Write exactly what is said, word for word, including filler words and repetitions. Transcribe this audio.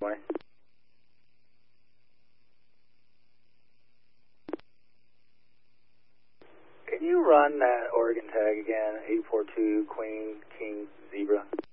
twenty. Can you run that Oregon tag again? eight four two Queen King Zebra.